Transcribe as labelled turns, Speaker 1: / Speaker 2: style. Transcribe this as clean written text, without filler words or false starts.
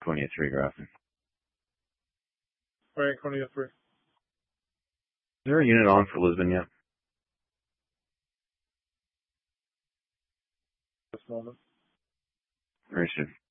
Speaker 1: Coney at 3, Grafton.
Speaker 2: All right, Coney at 3.
Speaker 1: Is there a unit on for Lisbon yet?
Speaker 2: This moment.
Speaker 1: Very soon.